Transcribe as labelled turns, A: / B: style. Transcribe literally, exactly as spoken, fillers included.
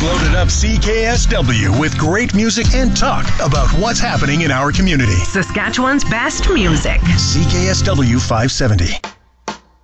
A: loaded up C K S W with great music and talk about what's happening in our community.
B: Saskatchewan's best music.
A: C K S W five seventy.